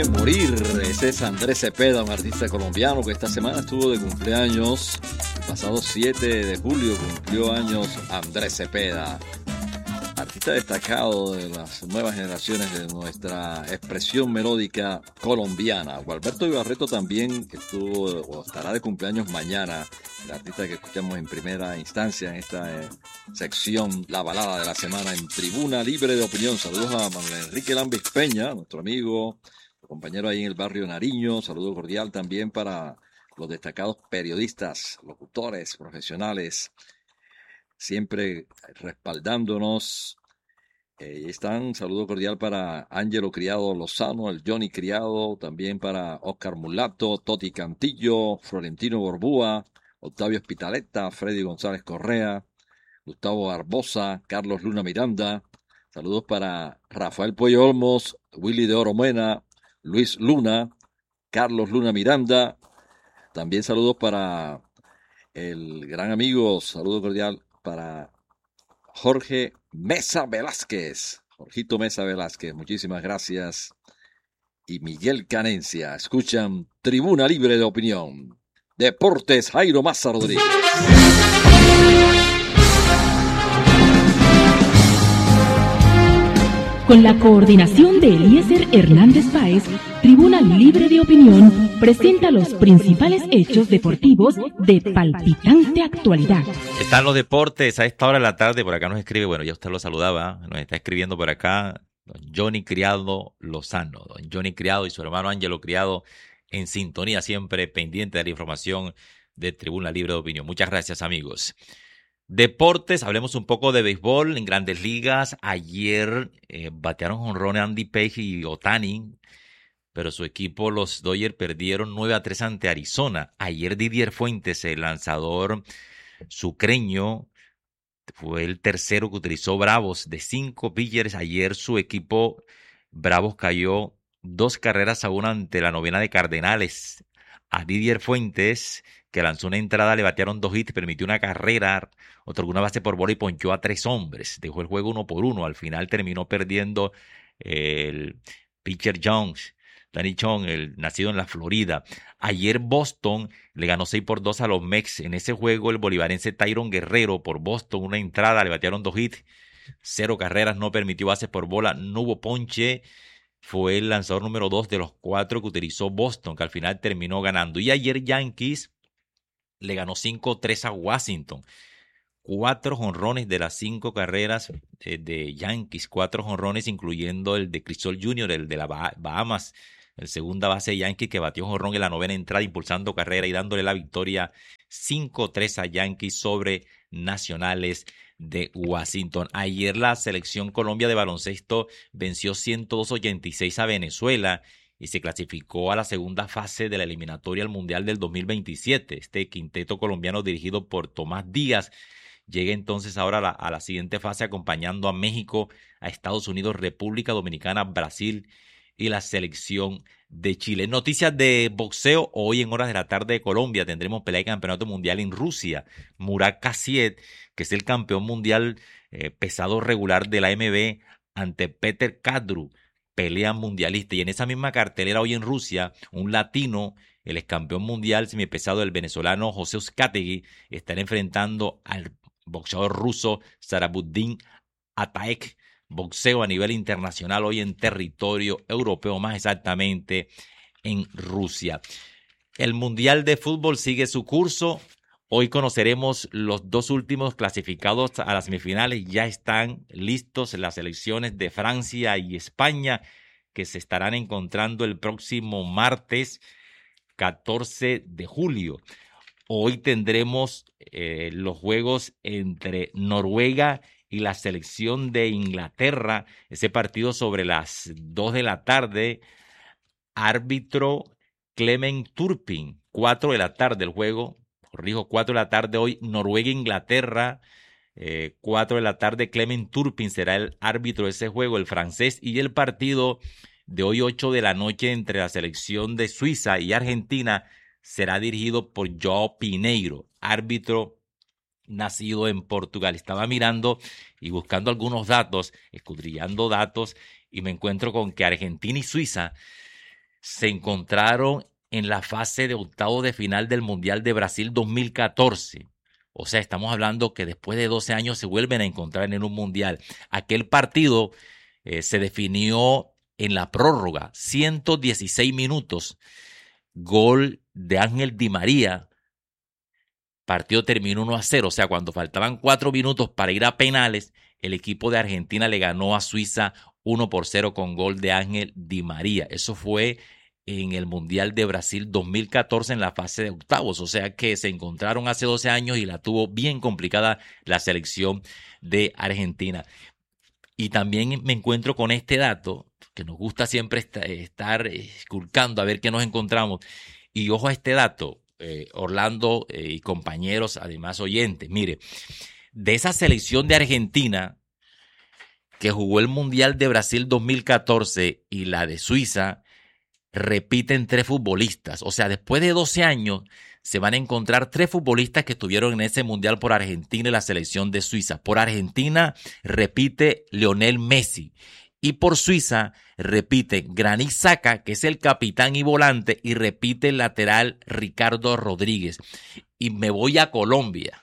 de morir. Ese es Andrés Cepeda, un artista colombiano que esta semana estuvo de cumpleaños. El pasado 7 de julio cumplió años Andrés Cepeda, artista destacado de las nuevas generaciones de nuestra expresión melódica colombiana. Gualberto Ibarreto también estuvo o estará de cumpleaños mañana, el artista que escuchamos en primera instancia en esta sección, la balada de la semana en Tribuna Libre de Opinión. Saludos a Manuel Enrique Lambis Peña, nuestro amigo, compañero ahí en el barrio Nariño. Saludo cordial también para los destacados periodistas, locutores, profesionales, siempre respaldándonos. Están, saludo cordial para Ángelo Criado Lozano, el Johnny Criado, también para Oscar Mulato, Toti Cantillo, Florentino Borbúa, Octavio Espitaleta, Freddy González Correa, Gustavo Barbosa, Carlos Luna Miranda. Saludos para Rafael Pollo Olmos, Willy de Oro Mena, Luis Luna, Carlos Luna Miranda. También saludos para el gran amigo, saludo cordial para Jorge Mesa Velázquez, Jorgito Mesa Velázquez, muchísimas gracias. Y Miguel Canencia, escuchan Tribuna Libre de Opinión. Deportes, Jairo Mazza Rodríguez. Con la coordinación de Eliezer Hernández Páez, Tribuna Libre de Opinión presenta los principales hechos deportivos de palpitante actualidad. Están los deportes a esta hora de la tarde. Por acá nos escribe, bueno, ya usted lo saludaba, nos está escribiendo por acá don Johnny Criado Lozano. Don Johnny Criado y su hermano Ángelo Criado en sintonía, siempre pendiente de la información de Tribuna Libre de Opinión. Muchas gracias, amigos. Deportes, hablemos un poco de béisbol en Grandes Ligas. Ayer batearon jonrón Andy Page y Ohtani, pero su equipo, los Dodgers, perdieron 9-3 ante Arizona. Ayer Didier Fuentes, el lanzador sucreño, fue el tercero que utilizó Bravos de 5 pitchers. Ayer su equipo Bravos cayó 2-1 ante la novena de Cardenales. A Didier Fuentes, que lanzó una entrada, le batearon 2 hits, permitió una carrera, otorgó una base por bola y ponchó a 3 hombres. Dejó el juego 1-1. Al final terminó perdiendo el pitcher Jones, Danny Chong, el nacido en la Florida. Ayer Boston le ganó 6-2 a los Mets. En ese juego el bolivarense Tyron Guerrero por Boston, una entrada, le batearon 2 hits, 0 carreras, no permitió bases por bola, no hubo ponche. Fue el lanzador número 2 de los 4 que utilizó Boston, que al final terminó ganando. Y ayer Yankees le ganó 5-3 a Washington. 4 jonrones de las 5 carreras de Yankees. 4 jonrones, incluyendo el de Crisol Jr., el de la Bahamas, el segunda base de Yankees, que batió jonrón en la novena entrada, impulsando carrera y dándole la victoria 5-3 a Yankees sobre Nacionales de Washington. Ayer la selección Colombia de baloncesto venció 102-86 a Venezuela y se clasificó a la segunda fase de la eliminatoria al Mundial del 2027. Este quinteto colombiano dirigido por Tomás Díaz llega entonces ahora a la siguiente fase, acompañando a México, a Estados Unidos, República Dominicana, Brasil y la selección de Chile. Noticias de boxeo. Hoy en horas de la tarde de Colombia tendremos pelea de campeonato mundial en Rusia. Murat Kassiev, que es el campeón mundial pesado regular de la AMB, ante Peter Kadru, pelea mundialista. Y en esa misma cartelera hoy en Rusia, un latino, el ex campeón mundial semipesado, el venezolano José Uzcategui, estará enfrentando al boxeador ruso Sarabuddin Ataek. Boxeo a nivel internacional hoy en territorio europeo, más exactamente en Rusia. El Mundial de Fútbol sigue su curso. Hoy conoceremos los 2 últimos clasificados a las semifinales. Ya están listos las selecciones de Francia y España, que se estarán encontrando el próximo martes 14 de julio. Hoy tendremos los juegos entre Noruega y la selección de Inglaterra. Ese partido sobre las 2 de la tarde. Árbitro Clement Turpin. 4 de la tarde el juego. Corrijo, 4 de la tarde hoy, Noruega-Inglaterra. 4 de la tarde, Clement Turpin será el árbitro de ese juego, el francés. Y el partido de hoy, 8 de la noche, entre la selección de Suiza y Argentina, será dirigido por João Pineiro, árbitro nacido en Portugal. Estaba mirando y buscando algunos datos, escudriñando datos, y me encuentro con que Argentina y Suiza se encontraron en la fase de octavos de final del Mundial de Brasil 2014. O sea, estamos hablando que después de 12 años se vuelven a encontrar en un Mundial. Aquel partido se definió en la prórroga, 116 minutos, gol de Ángel Di María. Partido terminó 1-0, o sea, cuando faltaban 4 minutos para ir a penales, el equipo de Argentina le ganó a Suiza 1-0 con gol de Ángel Di María. Eso fue en el Mundial de Brasil 2014 en la fase de octavos, o sea que se encontraron hace 12 años y la tuvo bien complicada la selección de Argentina. Y también me encuentro con este dato, que nos gusta siempre estar esculcando a ver qué nos encontramos. Y ojo a este dato, Orlando y compañeros, además oyentes. Mire, de esa selección de Argentina que jugó el Mundial de Brasil 2014 y la de Suiza, repiten 3 futbolistas. O sea, después de 12 años se van a encontrar 3 futbolistas que estuvieron en ese Mundial por Argentina y la selección de Suiza. Por Argentina repite Lionel Messi y por Suiza repite Granit Xhaka, que es el capitán y volante, y repite el lateral Ricardo Rodríguez. Y me voy a Colombia.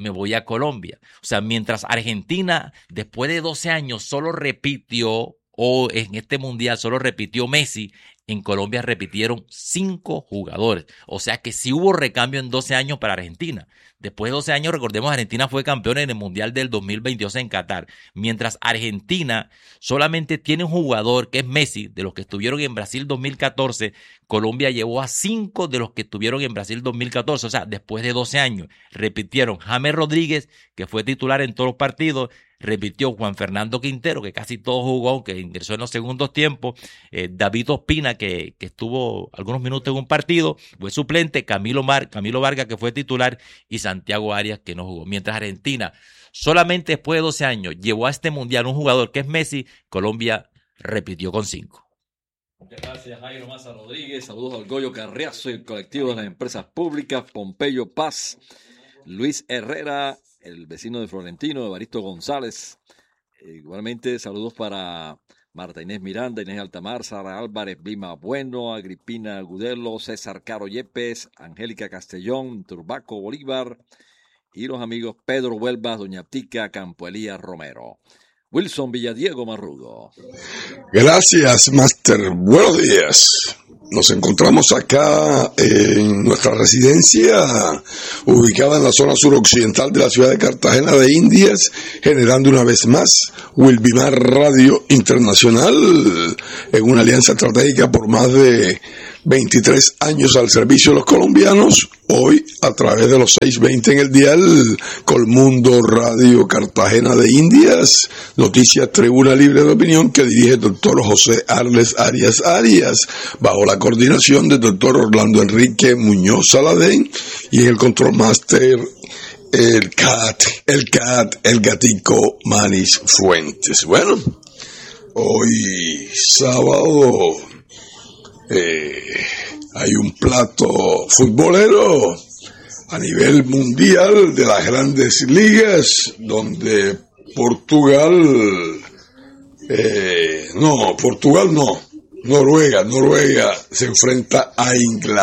O sea, mientras Argentina después de 12 años solo repitió, o en este Mundial solo repitió Messi, en Colombia repitieron 5 jugadores. O sea que sí hubo recambio en 12 años para Argentina. Después de 12 años, recordemos, Argentina fue campeón en el Mundial del 2022 en Qatar. Mientras Argentina solamente tiene un jugador, que es Messi, de los que estuvieron en Brasil 2014, Colombia llevó a 5 de los que estuvieron en Brasil 2014. O sea, después de 12 años, repitieron James Rodríguez, que fue titular en todos los partidos, repitió Juan Fernando Quintero, que casi todo jugó, aunque ingresó en los segundos tiempos, David Ospina, que estuvo algunos minutos en un partido, fue suplente, Camilo Vargas, que fue titular, y Santiago Arias, que no jugó. Mientras Argentina, solamente después de 12 años, llevó a este Mundial un jugador que es Messi, Colombia repitió con 5. Muchas gracias, Jairo Maza Rodríguez. Saludos al Goyo Carriazo y el colectivo de las empresas públicas, Pompeyo Paz, Luis Herrera, el vecino de Florentino, Evaristo González. Igualmente, saludos para Marta Inés Miranda, Inés Altamar, Sara Álvarez, Blima Bueno, Agripina Gudelo, César Caro Yepes, Angélica Castellón, Turbaco Bolívar y los amigos Pedro Huelvas, Doña Ptica, Campo Elías Romero. Wilson Villadiego Marrugo. Gracias, Master. Buenos días. Nos encontramos acá en nuestra residencia, ubicada en la zona suroccidental de la ciudad de Cartagena de Indias, generando una vez más Wilbimar Radio Internacional, en una alianza estratégica por más de 23 años al servicio de los colombianos, hoy a través de los 620 en el dial, Colmundo Radio Cartagena de Indias, Noticias Tribuna Libre de Opinión, que dirige el doctor José Arles Arias, bajo la coordinación del doctor Orlando Enrique Muñoz Saladén, y en el Control Master, el gatico Manis Fuentes. Bueno, hoy sábado hay un plato futbolero a nivel mundial de las grandes ligas, donde Noruega se enfrenta a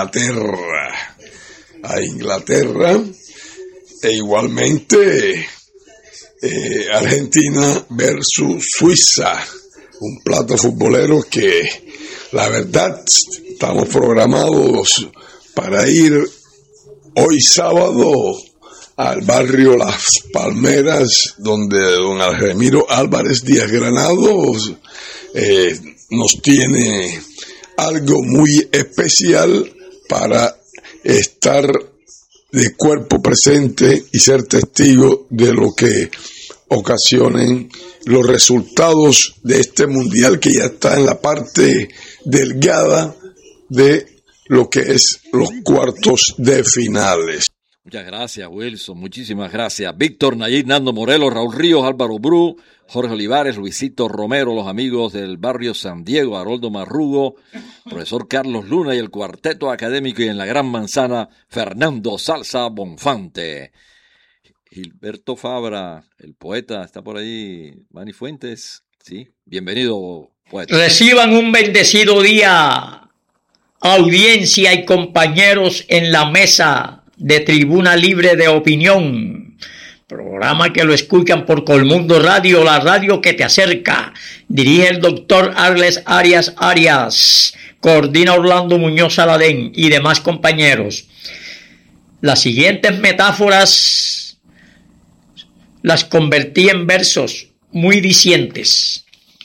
Inglaterra, e igualmente Argentina versus Suiza, un plato futbolero que la verdad estamos programados para ir hoy sábado al barrio Las Palmeras, donde don Algemiro Álvarez Díaz Granados nos tiene algo muy especial para estar de cuerpo presente y ser testigo de lo que ocasionen los resultados de este mundial, que ya está en la parte delgada de lo que es los cuartos de finales. Muchas gracias, Wilson. Muchísimas gracias. Víctor, Nayib, Nando Morelos, Raúl Ríos, Álvaro Bru, Jorge Olivares, Luisito Romero, los amigos del barrio San Diego, Haroldo Marrugo, profesor Carlos Luna y el cuarteto académico, y en la Gran Manzana, Fernando Salsa Bonfante. Gilberto Fabra, el poeta, está por ahí. Manny Fuentes, sí. Bienvenido, poeta. Reciban un bendecido día audiencia y compañeros en la mesa de Tribuna Libre de Opinión, programa que lo escuchan por Colmundo Radio, la radio que te acerca. Dirige el doctor Arles Arias, coordina Orlando Muñoz Saladén y demás compañeros. Las siguientes metáforas las convertí en versos muy dicientes.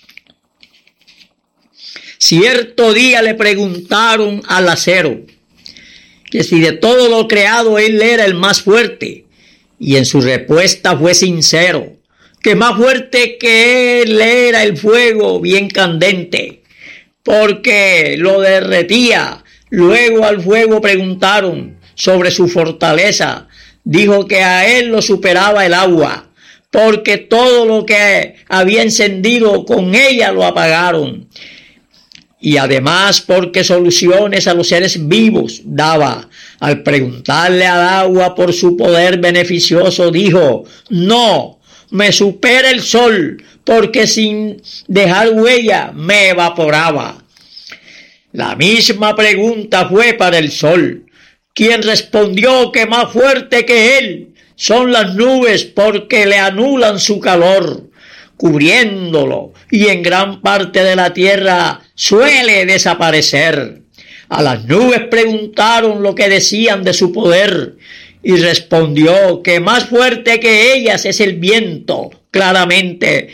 Cierto día le preguntaron al acero que si de todo lo creado él era el más fuerte, y en su respuesta fue sincero, que más fuerte que él era el fuego bien candente, porque lo derretía. Luego al fuego preguntaron sobre su fortaleza, dijo que a él lo superaba el agua, porque todo lo que había encendido con ella lo apagaron. Y además porque soluciones a los seres vivos daba. Al preguntarle al agua por su poder beneficioso, dijo: no, me supera el sol, porque sin dejar huella me evaporaba. La misma pregunta fue para el sol, quien respondió que más fuerte que él son las nubes, porque le anulan su calor, cubriéndolo, y en gran parte de la tierra suele desaparecer. A las nubes preguntaron lo que decían de su poder, y respondió que más fuerte que ellas es el viento. Claramente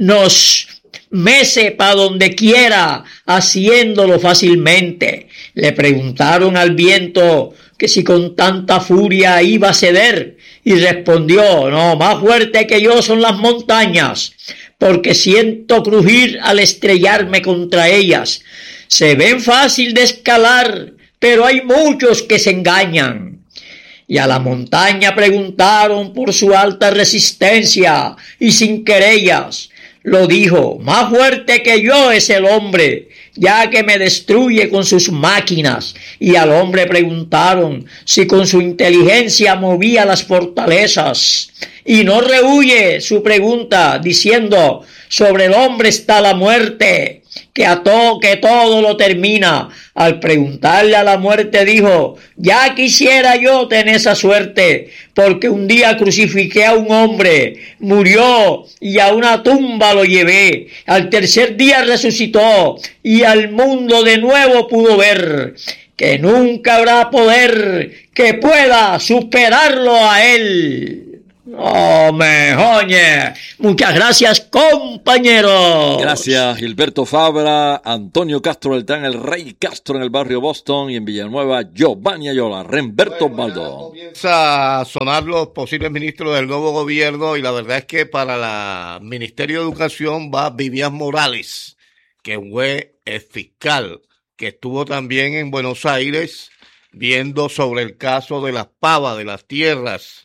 nos mece para donde quiera, haciéndolo fácilmente. Le preguntaron al viento que si con tanta furia iba a ceder, y respondió: no, más fuerte que yo son las montañas, porque siento crujir al estrellarme contra ellas. Se ven fácil de escalar, pero hay muchos que se engañan. Y a la montaña preguntaron por su alta resistencia, y sin querellas lo dijo: más fuerte que yo es el hombre, ya que me destruye con sus máquinas. Y al hombre preguntaron si con su inteligencia movía las fortalezas, y no rehuye su pregunta diciendo: sobre el hombre está la muerte, que todo lo termina. Al preguntarle a la muerte dijo: ya quisiera yo tener esa suerte, porque un día crucifiqué a un hombre, murió y a una tumba lo llevé, al tercer día resucitó y al mundo de nuevo pudo ver, que nunca habrá poder que pueda superarlo a él. ¡Oh, mejoñe! Muchas gracias, compañeros. Gracias, Gilberto Fabra, Antonio Castro Beltrán, el Rey Castro en el barrio Boston, y en Villanueva, Giovanni Ayola, Remberto Osvaldo. Comienza a sonar los posibles ministros del nuevo gobierno, y la verdad es que para el Ministerio de Educación va Vivian Morales, que fue el fiscal, que estuvo también en Buenos Aires viendo sobre el caso de las pavas, de las tierras.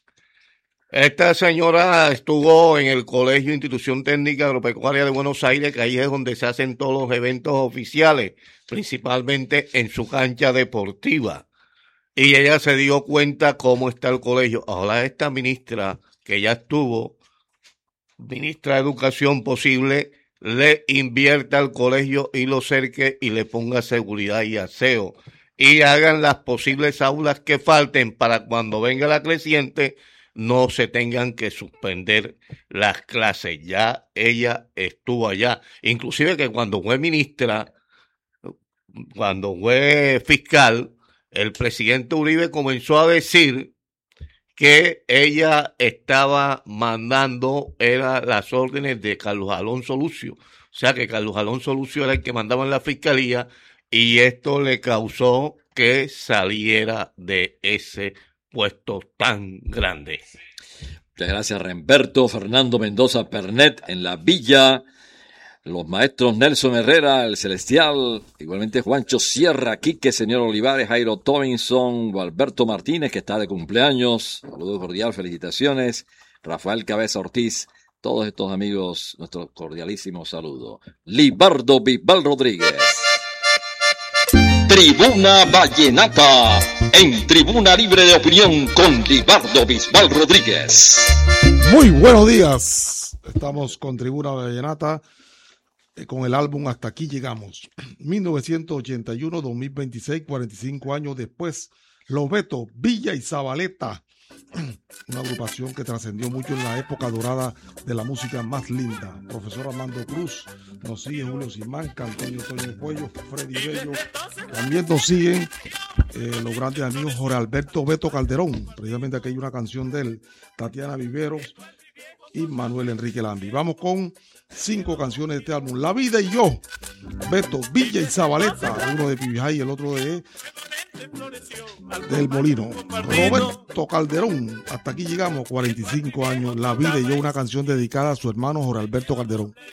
Esta señora estuvo en el Colegio Institución Técnica Agropecuaria de Buenos Aires, que ahí es donde se hacen todos los eventos oficiales, principalmente en su cancha deportiva. Y ella se dio cuenta cómo está el colegio. Ahora esta ministra, que ya estuvo, ministra de Educación posible, le invierta al colegio y lo cerque y le ponga seguridad y aseo. Y hagan las posibles aulas que falten para cuando venga la creciente no se tengan que suspender las clases. Ya ella estuvo allá. Inclusive que cuando fue ministra, cuando fue fiscal, el presidente Uribe comenzó a decir que ella estaba mandando las órdenes de Carlos Alonso Lucio. O sea que Carlos Alonso Lucio era el que mandaba en la fiscalía, y esto le causó que saliera de ese puesto tan grande. Muchas gracias, Remberto. Fernando Mendoza Pernet en la Villa, los maestros Nelson Herrera, el Celestial, igualmente Juancho Sierra, Quique, señor Olivares, Jairo Tobinson, Gualberto Martínez, que está de cumpleaños, saludo cordial, felicitaciones, Rafael Cabeza Ortiz, todos estos amigos, nuestro cordialísimo saludo. Libardo Bisbal Rodríguez. Tribuna Vallenata, en Tribuna Libre de Opinión con Libardo Bisbal Rodríguez. Muy buenos días, estamos con Tribuna Vallenata con el álbum Hasta Aquí Llegamos. 1981-2026, 45 años después, Los Betos, Villa y Zabaleta, una agrupación que trascendió mucho en la época dorada de la música más linda. Profesor Armando Cruz, nos sigue Julio Simanca, Antonio Puello, Freddy Bello. También nos siguen los grandes amigos Jorge Alberto Beto Calderón, precisamente aquí hay una canción de él, Tatiana Viveros y Manuel Enrique Lambi. Vamos con 5 canciones de este álbum: La Vida y Yo, Beto, Villa y Zabaleta, uno de Pibijay y el otro de del Molino. Roberto Calderón, Hasta Aquí Llegamos, 45 años, La Vida y Yo, una canción dedicada a su hermano Jorge Alberto Calderón.